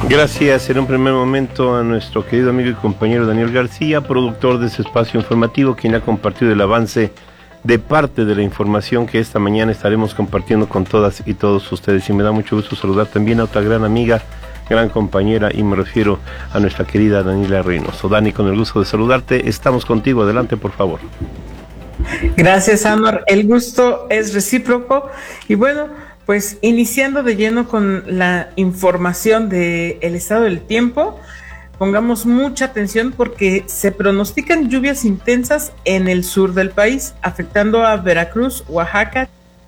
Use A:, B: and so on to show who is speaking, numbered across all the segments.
A: Gracias en un primer momento a nuestro querido amigo y compañero Daniel García, productor de ese espacio informativo, quien ha compartido el avance de parte de la información que esta mañana estaremos compartiendo con todas y todos ustedes. Y me da mucho gusto saludar también a otra gran amiga, gran compañera, y me refiero a nuestra querida Daniela Reynoso. Dani, con el gusto de saludarte, estamos contigo, adelante por favor.
B: Gracias, Anuar, el gusto es recíproco. Y bueno, pues iniciando de lleno con la información del estado del tiempo, pongamos mucha atención porque se pronostican lluvias intensas en el sur del país, afectando a Veracruz, Oaxaca,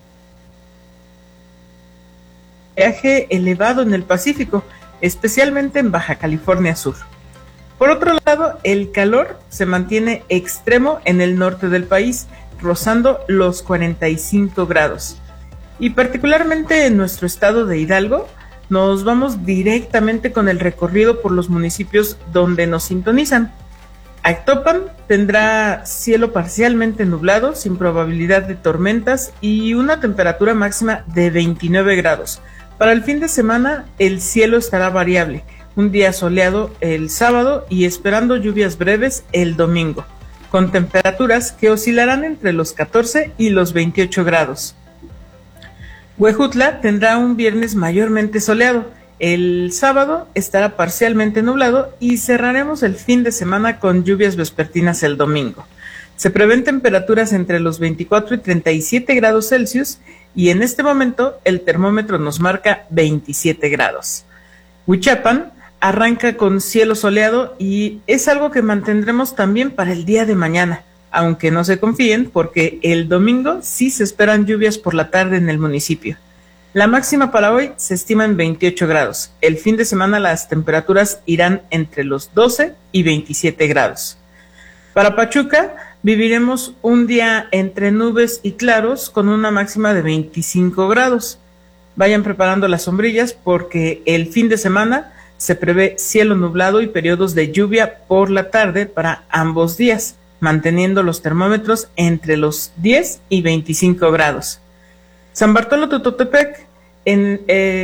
B: oleaje elevado en el Pacífico, especialmente en Baja California Sur. Por otro lado, el calor se mantiene extremo en el norte del país, rozando los 45 grados. Y particularmente en nuestro estado de Hidalgo, nos vamos directamente con el recorrido por los municipios donde nos sintonizan. Actopan tendrá cielo parcialmente nublado, sin probabilidad de tormentas y una temperatura máxima de 29 grados. Para el fin de semana, el cielo estará variable. Un día soleado el sábado y esperando lluvias breves el domingo, con temperaturas que oscilarán entre los 14 y los 28 grados. Huejutla tendrá un viernes mayormente soleado. El sábado estará parcialmente nublado y cerraremos el fin de semana con lluvias vespertinas el domingo. Se prevén temperaturas entre los 24 y 37 grados Celsius y en este momento el termómetro nos marca 27 grados. Huichapan arranca con cielo soleado y es algo que mantendremos también para el día de mañana, aunque no se confíen porque el domingo sí se esperan lluvias por la tarde en el municipio. La máxima para hoy se estima en 28 grados. El fin de semana las temperaturas irán entre los 12 y 27 grados. Para Pachuca viviremos un día entre nubes y claros con una máxima de 25 grados. Vayan preparando las sombrillas porque el fin de semana se prevé cielo nublado y periodos de lluvia por la tarde para ambos días, manteniendo los termómetros entre los 10 y 25 grados. San Bartolo Tototepec, en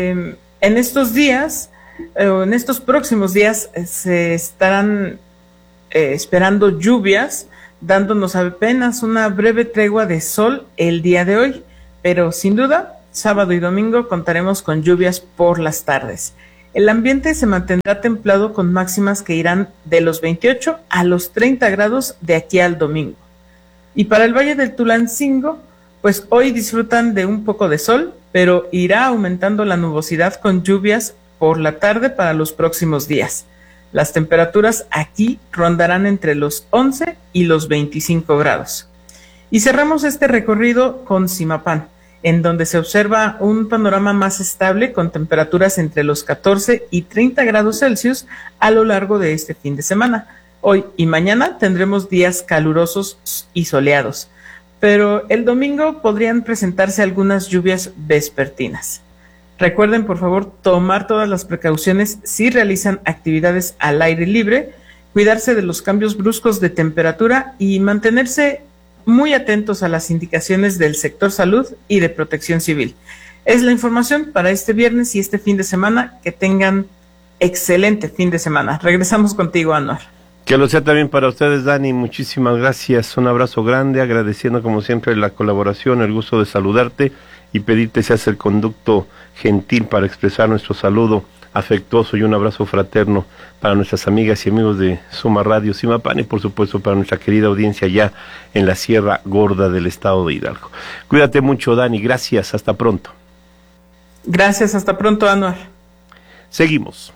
B: estos días, en estos próximos días, se estarán esperando lluvias, dándonos apenas una breve tregua de sol el día de hoy, pero sin duda, sábado y domingo contaremos con lluvias por las tardes. El ambiente se mantendrá templado con máximas que irán de los 28 a los 30 grados de aquí al domingo. Y para el Valle del Tulancingo, pues hoy disfrutan de un poco de sol, pero irá aumentando la nubosidad con lluvias por la tarde para los próximos días. Las temperaturas aquí rondarán entre los 11 y los 25 grados. Y cerramos este recorrido con Zimapán, en donde se observa un panorama más estable con temperaturas entre los 14 y 30 grados Celsius a lo largo de este fin de semana. Hoy y mañana tendremos días calurosos y soleados, pero el domingo podrían presentarse algunas lluvias vespertinas. Recuerden, por favor, tomar todas las precauciones si realizan actividades al aire libre, cuidarse de los cambios bruscos de temperatura y mantenerse muy atentos a las indicaciones del sector salud y de protección civil. Es la información para este viernes y este fin de semana. Que tengan excelente fin de semana. Regresamos contigo, Anuar.
A: Que lo sea también para ustedes, Dani. Muchísimas gracias. Un abrazo grande, agradeciendo como siempre la colaboración, el gusto de saludarte y pedirte seas el conducto gentil para expresar nuestro saludo afectuoso y un abrazo fraterno para nuestras amigas y amigos de Suma Radio Zimapán y por supuesto para nuestra querida audiencia ya en la Sierra Gorda del estado de Hidalgo. Cuídate mucho, Dani, gracias, hasta pronto.
B: Gracias, hasta pronto, Anuar.
A: Seguimos.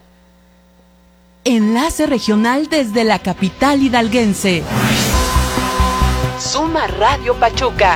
C: Enlace regional desde la capital hidalguense. Suma Radio Pachuca.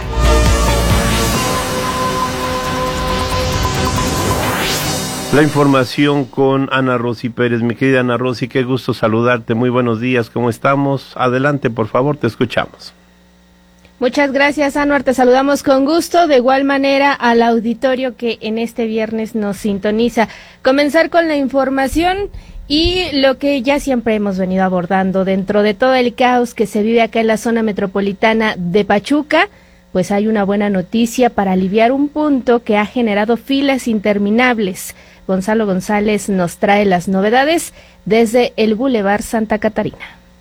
A: La información con Ana Rosy Pérez. Mi querida Ana Rosy, qué gusto saludarte. Muy buenos días, ¿cómo estamos? Adelante, por favor, te escuchamos.
D: Muchas gracias, Anuar. Te saludamos con gusto. De igual manera al auditorio que en este viernes nos sintoniza. Comenzar con la información y lo que ya siempre hemos venido abordando dentro de todo el caos que se vive acá en la zona metropolitana de Pachuca. Pues hay una buena noticia para aliviar un punto que ha generado filas interminables. Gonzalo González nos trae las novedades desde el Boulevard Santa Catarina.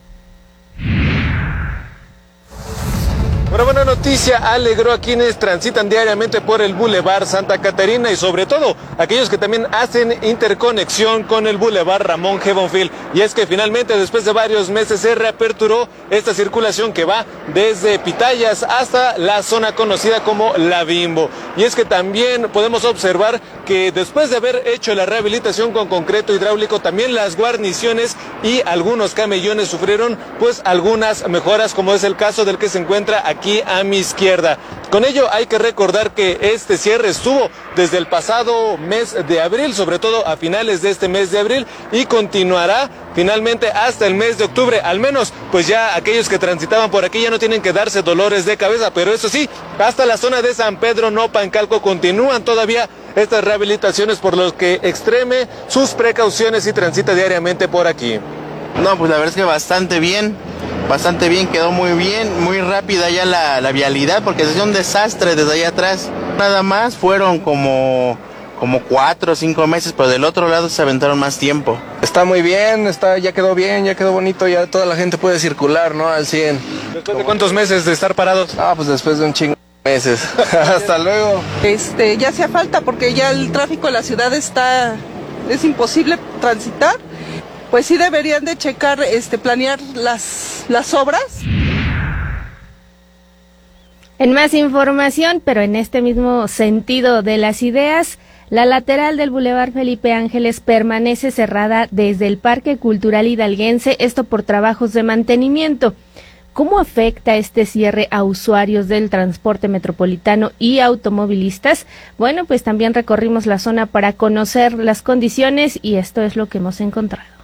E: Una buena noticia alegró a quienes transitan diariamente por el Boulevard Santa Catarina y sobre todo aquellos que también hacen interconexión con el Boulevard Ramón G. Bonfil. Y es que finalmente después de varios meses se reaperturó esta circulación que va desde Pitayas hasta la zona conocida como La Bimbo. Y es que también podemos observar que después de haber hecho la rehabilitación con concreto hidráulico, también las guarniciones y algunos camellones sufrieron pues algunas mejoras, como es el caso del que se encuentra aquí a mi izquierda. Con ello hay que recordar que este cierre estuvo desde el pasado mes de abril, sobre todo a finales de este mes de abril, y continuará finalmente hasta el mes de octubre. Al menos pues ya aquellos que transitaban por aquí ya no tienen que darse dolores de cabeza, pero eso sí, hasta la zona de San Pedro Nopancalco continúan todavía estas rehabilitaciones, por lo que extreme sus precauciones y transita diariamente por aquí.
F: No, pues la verdad es que bastante bien, quedó muy bien, muy rápida ya la vialidad, porque es un desastre desde allá atrás. Nada más fueron como 4 o 5 meses, pero del otro lado se aventaron más tiempo.
E: Está muy bien, ya quedó bien, ya quedó bonito, ya toda la gente puede circular, ¿no? Al 100. ¿Después de cuántos meses de estar parados?
F: Pues después de un chingo de meses.
E: Hasta luego.
G: Ya hacía falta porque ya el tráfico de la ciudad es imposible transitar. Pues sí deberían de checar, planear las obras.
D: En más información, pero en este mismo sentido de las ideas, la lateral del Boulevard Felipe Ángeles permanece cerrada desde el Parque Cultural Hidalguense, esto por trabajos de mantenimiento. ¿Cómo afecta este cierre a usuarios del transporte metropolitano y automovilistas? Bueno, pues también recorrimos la zona para conocer las condiciones y esto es lo que hemos encontrado.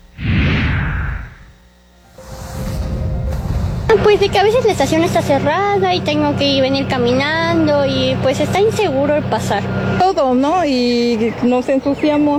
H: Pues de que a veces la estación está cerrada y tengo que venir caminando y pues está inseguro el pasar.
G: Todo, ¿no? Y nos ensuciamos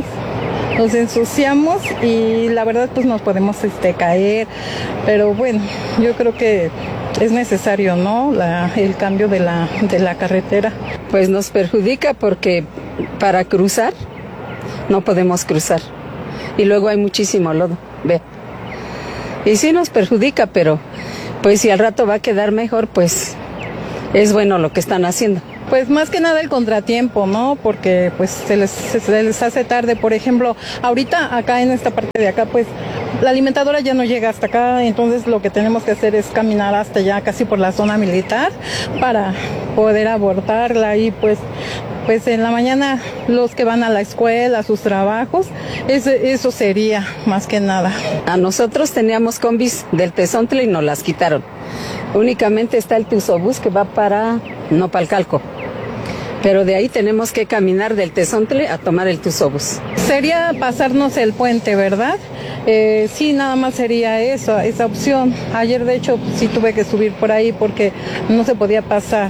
G: y la verdad pues nos podemos caer, pero bueno, yo creo que es necesario, ¿no? El cambio de la carretera.
I: Pues nos perjudica porque para cruzar no podemos cruzar y luego hay muchísimo lodo, ve. Y sí nos perjudica, pero pues si al rato va a quedar mejor, pues es bueno lo que están haciendo.
G: Pues más que nada el contratiempo, ¿no? Porque pues se les hace tarde. Por ejemplo, ahorita acá en esta parte de acá, pues la alimentadora ya no llega hasta acá, entonces lo que tenemos que hacer es caminar hasta allá, casi por la zona militar, para poder abordarla y pues en la mañana los que van a la escuela, a sus trabajos, eso sería más que nada.
I: A nosotros teníamos combis del Tezontle y nos las quitaron. Únicamente está el Tuzobús que va para Nopalcalco. Pero de ahí tenemos que caminar del Tezontle a tomar el Tuzobús.
G: Sería pasarnos el puente, ¿verdad? Sí, nada más sería eso, esa opción. Ayer, de hecho, sí tuve que subir por ahí porque no se podía pasar.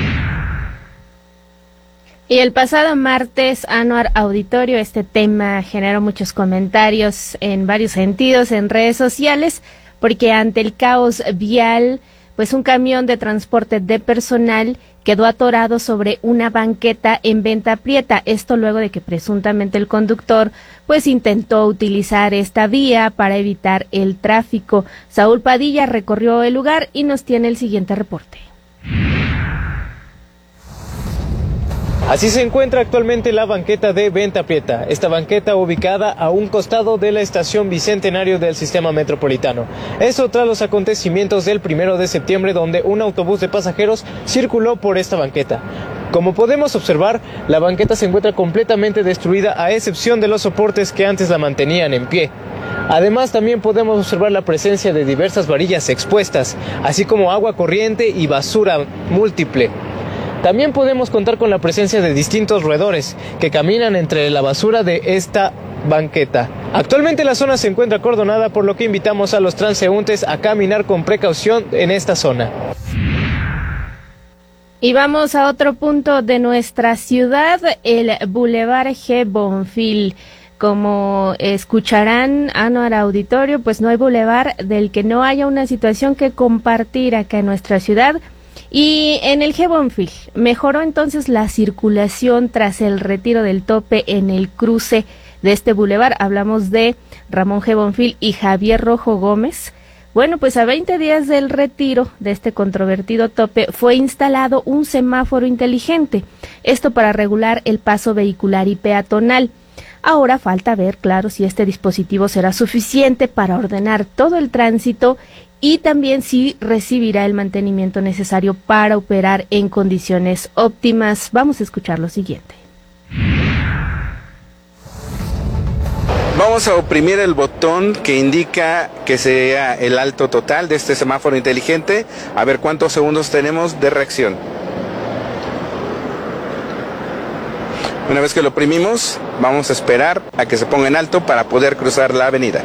D: Y el pasado martes, Anuar Auditorio, este tema generó muchos comentarios en varios sentidos en redes sociales, porque ante el caos vial, pues un camión de transporte de personal quedó atorado sobre una banqueta en Venta Prieta. Esto luego de que presuntamente el conductor pues intentó utilizar esta vía para evitar el tráfico. Saúl Padilla recorrió el lugar y nos tiene el siguiente reporte.
J: Así se encuentra actualmente la banqueta de Venta Prieta, esta banqueta ubicada a un costado de la estación Bicentenario del Sistema Metropolitano. Esto tras los acontecimientos del 1 de septiembre, donde un autobús de pasajeros circuló por esta banqueta. Como podemos observar, la banqueta se encuentra completamente destruida, a excepción de los soportes que antes la mantenían en pie. Además, también podemos observar la presencia de diversas varillas expuestas, así como agua corriente y basura múltiple. También podemos contar con la presencia de distintos roedores que caminan entre la basura de esta banqueta. Actualmente la zona se encuentra acordonada, por lo que invitamos a los transeúntes a caminar con precaución en esta zona.
D: Y vamos a otro punto de nuestra ciudad, el Boulevard G. Bonfil. Como escucharán, Anuar Auditorio, pues no hay boulevard del que no haya una situación que compartir acá en nuestra ciudad. Y en el G. Bonfil, mejoró entonces la circulación tras el retiro del tope en el cruce de este bulevar. Hablamos de Ramón G. Bonfil y Javier Rojo Gómez. Bueno, pues a 20 días del retiro de este controvertido tope fue instalado un semáforo inteligente, esto para regular el paso vehicular y peatonal. Ahora falta ver, claro, si este dispositivo será suficiente para ordenar todo el tránsito y también si recibirá el mantenimiento necesario para operar en condiciones óptimas. Vamos a escuchar lo siguiente.
K: Vamos a oprimir el botón que indica que sea el alto total de este semáforo inteligente, a ver cuántos segundos tenemos de reacción. Una vez que lo oprimimos, vamos a esperar a que se ponga en alto para poder cruzar la avenida.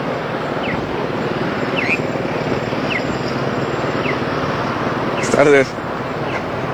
K: Buenas tardes.